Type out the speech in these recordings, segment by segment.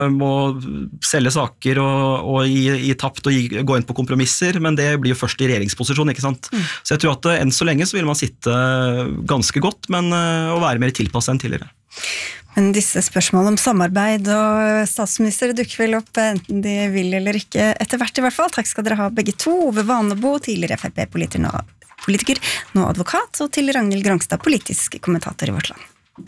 må selge saker og gi tapt og gå inn på kompromisser, men det blir jo først i regjeringsposisjon, ikke sant? Så jeg tror at enn så lenge så vil man sitte ganske godt, men å være mer tilpasset enn tidligere. Men disse spørsmålene om samarbeid og statsminister dukker vel opp enten de vil eller ikke etter hvert i hvert fall. Takk skal dere ha begge to. Ove Vanebo, tidligere FrP-politiker, nå advokat, og til Ragnhild Grangstad, politisk kommentator i Vårt Land.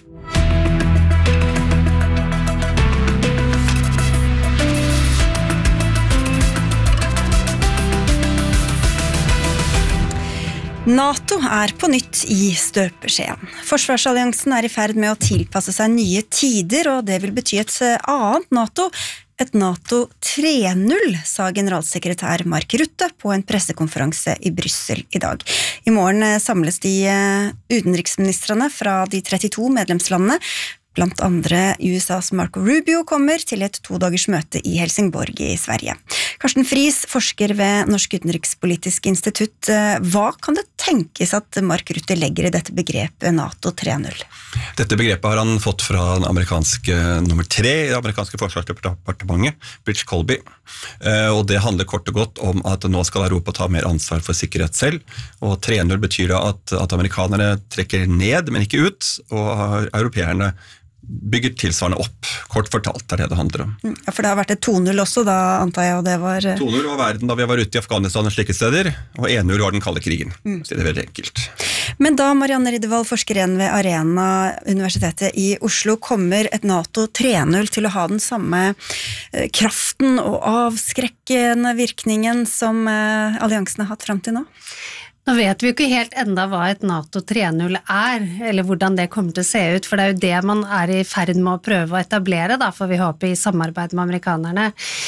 NATO på nytt i støpeskjeen. Forsvarsalliansen i ferd med å tilpasse seg nye tider, og det vil bety et annet NATO. Et NATO 3.0, sa generalsekretær Mark Rutte på en pressekonferanse i Brussel i dag. I morgen samles de utenriksministrene fra de 32 medlemslandene. Blant andre USAs Marco Rubio kommer til et 2-dagers møte i Helsingborg i Sverige. Karsten Friis, forsker ved Norsk Utenrikspolitisk Institutt. Hva kan det tenkes at Mark Rutte legger i dette begrepet NATO 3.0? Dette begrepet har han fått fra den amerikanske nummer 3 i det amerikanske forsvarsdepartementet, Bridge Colby. Og det handler kort og godt om at nå skal Europa ta mer ansvar for sikkerhet selv. Og 3.0 betyr at amerikanerne trekker ned, men ikke ut, og europeerne bygger tilsvarende opp. Kort fortalt det handler om. Ja, for det har vært et 2.0 også da, antar jeg, og det var... 2.0 var verden da vi var ute i Afghanistan og slike steder, og 1.0 var den kalde krigen. Så det er veldig enkelt. Men da Marianne Riddervold, forskeren ved Arena Universitetet i Oslo, kommer et NATO 3.0 til å ha den samme kraften og avskrekkende virkningen som alliansen har hatt frem til nå? Nå vet vi jo ikke helt enda hva et NATO 3.0 eller hvordan det kommer til å se ut, for det er jo det man i ferd med å prøve å etablere, da, for vi håper i samarbeid med amerikanerne.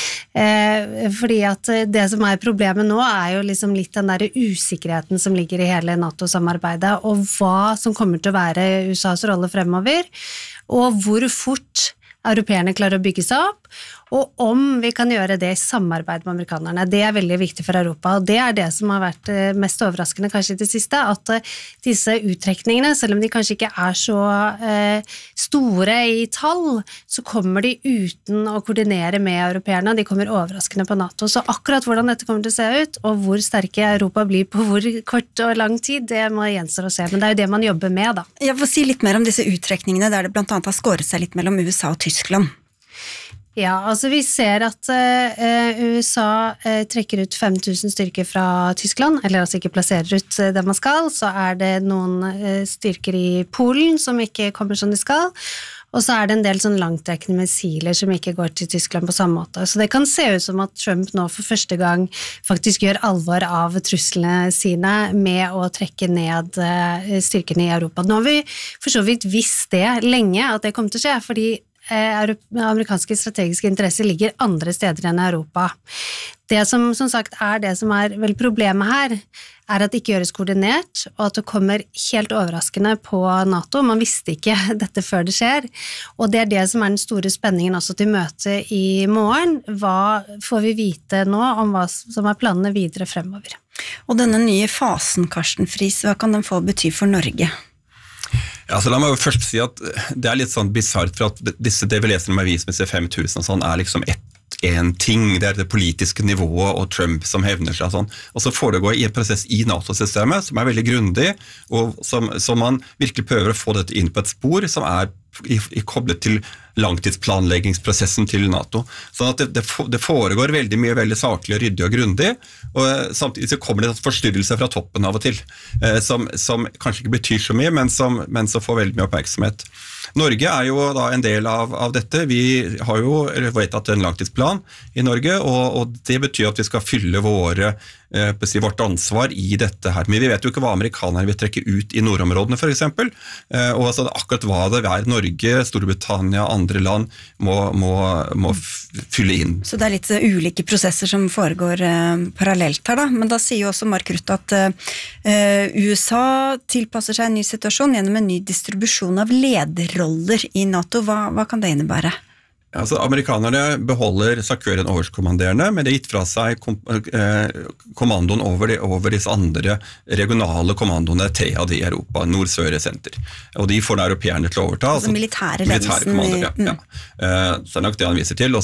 Fordi at det som problemet nå jo liksom litt den der usikkerheten som ligger i hele NATO-samarbeidet, og hva som kommer til å være USAs rolle fremover, og hvor fort europeerne klarer å bygge seg opp, og om vi kan gjøre det i samarbeid med amerikanerne. Det veldig viktig for Europa, og det det som har vært mest overraskende kanskje i det siste, at disse uttrekningene, selv om de kanskje ikke så store i tall, så kommer de uten å koordinere med europeerne, de kommer overraskende på NATO. Så akkurat hvordan dette kommer til å se ut, og hvor sterke Europa blir på hvor kort og lang tid, det må gjenstå å se, men det jo det man jobber med, da. Jeg får si litt mer om disse uttrekningene, der det blant annet har skåret seg litt mellom USA og Tyskland. Ja, altså vi ser at USA trekker ut 5000 styrker fra Tyskland, eller altså ikke plasserer ut det man skal, så det noen styrker i Polen som ikke kommer som de skal, og så det en del sånn langtrekkende missiler som ikke går til Tyskland på samme måte. Så det kan se ut som at Trump nå for første gang faktisk gjør alvor av truslene sine med å trekke ned styrkene i Europa. Nå har vi for så vidt visst det lenge at det kommer til å skje, fordi amerikanske strategiske interesser ligger andre steder enn Europa. Det som sagt det som vel problemet her, at det ikke gjøres koordinert, og at det kommer helt overraskende på NATO. Man visste ikke dette før det skjer, og det det som den store spenningen også til møtet i morgen. Hva får vi vite nå om hva som planene videre fremover? Og denne nye fasen, Karsten Friis, hva kan den få bety for Norge? Ja, så la meg jo først si at det litt sånn bizarrt, for at det vi leser om avis med C5000 og sånn, liksom en ting, det politiske nivået og Trump som hevner seg og sånn, og så foregår i en prosess i NATO-systemet som veldig grundig, og som man virkelig prøver å få dette inn på et spor som koblet til langtidsplanleggingsprosessen til NATO. Sånn at det foregår veldig mye, veldig saklig og ryddig og grundig, og samtidig så kommer det en forstyrrelse fra toppen av og til, som kanskje ikke betyr så mye, men som får veldig mye oppmerksomhet. Norge jo da en del av dette. Vi har jo vedtatt en langtidsplan i Norge, og det betyr at vi skal fylle vårt ansvar i dette her. Men vi vet jo ikke hva amerikanerne vil trekke ut i nordområdene for eksempel, og altså akkurat hva det Norge, Storbritannia, andre land må fylle inn. Så det litt ulike prosesser som foregår parallelt her da, men da sier jo også Mark Rutte at USA tilpasser seg en ny situasjon gjennom en ny distribusjon av lederroller i NATO. Hva kan det innebære? Altså, amerikanerne beholder SACEUR overkommanderende, men de har gitt fra seg kommandoen over disse andre regionale kommandoene, TEA i Europa, Nord-Sør-senter. Og de får da europeerne til å overta. Altså militære ledelsen. Militære kommander, ja. Så det er nok det han viser til.